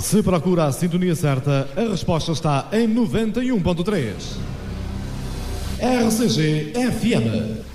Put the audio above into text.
Se procura a sintonia certa, a resposta está em 91.3. RCG FM.